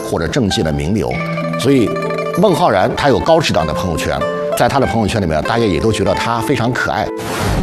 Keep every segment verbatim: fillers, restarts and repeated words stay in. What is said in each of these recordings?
或者政界的名流，所以孟浩然他有高质量的朋友圈，在他的朋友圈里面，大家也都觉得他非常可爱。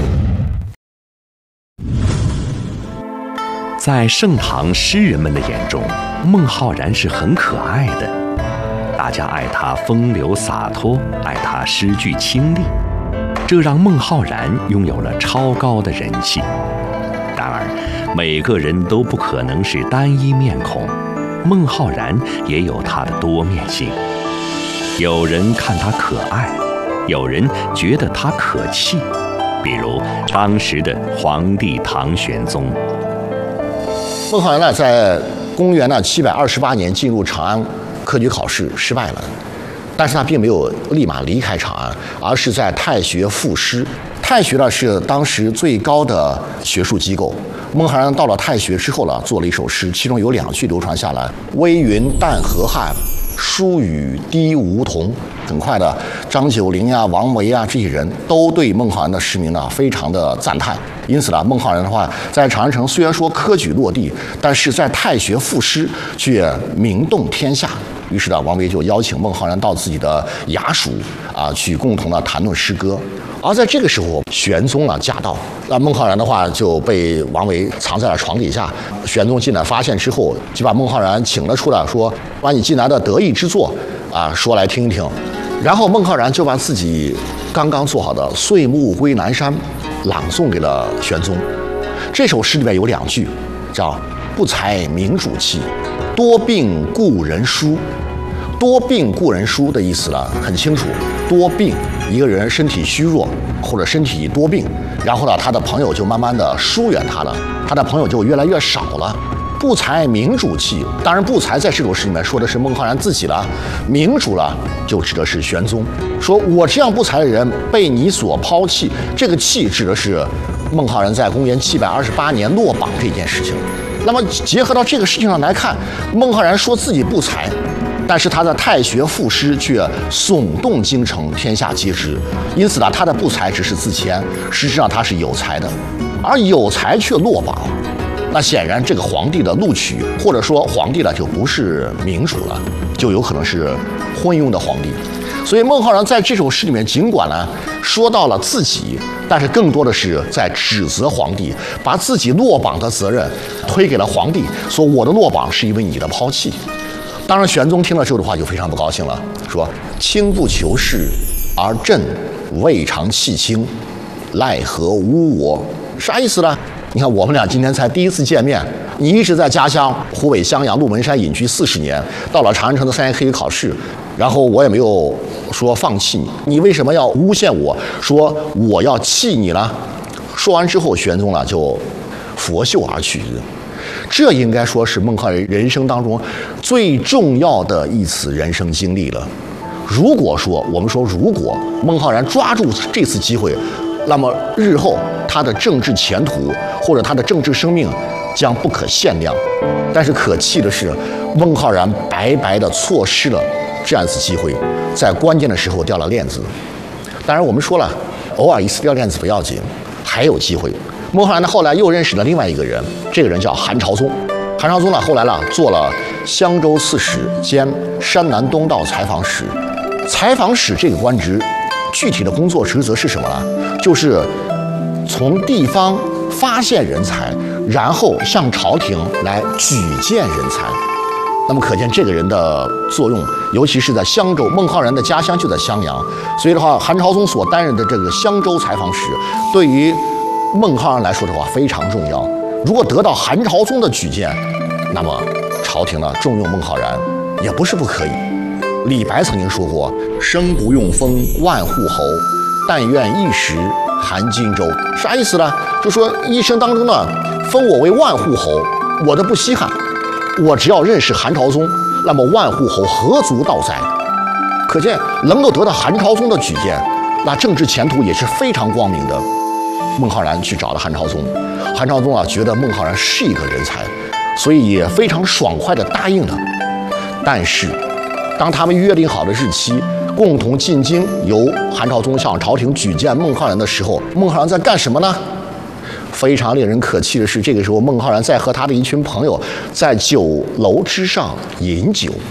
在盛唐诗人们的眼中，孟浩然是很可爱的，大家爱他风流洒脱，爱他诗句清丽，这让孟浩然拥有了超高的人气。然而，每个人都不可能是单一面孔，孟浩然也有他的多面性。有人看他可爱，有人觉得他可气，比如当时的皇帝唐玄宗。 孟浩然呢，在公元呢七百二十八年进入长安科举考试失败了，但是他并没有立马离开长安，而是在太学赋诗。太学呢是当时最高的学术机构。孟浩然到了太学之后呢，做了一首诗，其中有两句流传下来：微云淡河汉，疏雨滴梧桐。很快的，张九龄呀、王维啊这些人都对孟浩然的诗名呢非常的赞叹。因此呢，孟浩然的话在长安城虽然说科举落地，但是在太学赋诗却名动天下。于是呢，王维就邀请孟浩然到自己的衙署啊去共同的谈论诗歌。而在这个时候，玄宗啊驾到，那孟浩然的话就被王维藏在了床底下。玄宗进来发现之后，就把孟浩然请了出来，说把你近来的得意之作啊说来听一听。然后孟浩然就把自己刚刚做好的《岁暮归南山》朗诵给了玄宗。这首诗里面有两句，叫“不才明主气，多病故人疏”。多病故人疏的意思呢很清楚，多病，一个人身体虚弱或者身体多病，然后呢他的朋友就慢慢的疏远他了，他的朋友就越来越少了。不才明主气，当然不才在这首诗里面说的是孟浩然自己了，明主了就指的是玄宗，说我这样不才的人被你所抛弃，这个弃指的是孟浩然在公元七百二十八年落榜这件事情。那么结合到这个事情上来看，孟浩然说自己不才，但是他的太学赋诗却耸动京城，天下皆知。因此呢，他的不才只是自谦，实际上他是有才的，而有才却落榜。那显然这个皇帝的录取，或者说皇帝呢就不是明主了，就有可能是昏庸的皇帝。所以孟浩然在这首诗里面，尽管呢说到了自己，但是更多的是在指责皇帝，把自己落榜的责任推给了皇帝，说我的落榜是因为你的抛弃。当然，玄宗听了之后的话就非常不高兴了，说：“卿不求是，而朕未尝弃卿，奈何污我？”啥意思呢？你看，我们俩今天才第一次见面，你一直在家乡湖北襄阳鹿门山隐居四十年，到了长安城的三年科举考试，然后我也没有说放弃你，你为什么要诬陷我说我要弃你呢？说完之后，玄宗呢就拂袖而去。这应该说是孟浩然人生当中最重要的一次人生经历了。如果说我们说如果孟浩然抓住这次机会，那么日后他的政治前途或者他的政治生命将不可限量。但是可气的是，孟浩然白白的错失了这样一次机会，在关键的时候掉了链子。当然我们说了，偶尔一次掉链子不要紧，还有机会。孟浩然呢后来又认识了另外一个人，这个人叫韩朝宗。韩朝宗呢后来呢做了襄州刺史兼山南东道采访使。采访使这个官职具体的工作职责是什么呢？就是从地方发现人才，然后向朝廷来举荐人才。那么可见这个人的作用，尤其是在襄州，孟浩然的家乡就在襄阳，所以的话，韩朝宗所担任的这个襄州采访使，对于孟浩然来说的话非常重要。如果得到韩朝宗的举荐，那么朝廷呢重用孟浩然也不是不可以。李白曾经说过：“生不用封万户侯，但愿一时韩荆州。”啥意思呢？就说一生当中呢，封我为万户侯，我都不稀罕。我只要认识韩朝宗，那么万户侯何足道哉？可见能够得到韩朝宗的举荐，那政治前途也是非常光明的。孟浩然去找了韩朝宗，韩朝宗啊觉得孟浩然是一个人才，所以也非常爽快地答应了。但是当他们约定好的日期，共同进京，由韩朝宗向朝廷举荐孟浩然的时候，孟浩然在干什么呢？非常令人可气的是，这个时候孟浩然在和他的一群朋友在酒楼之上饮酒。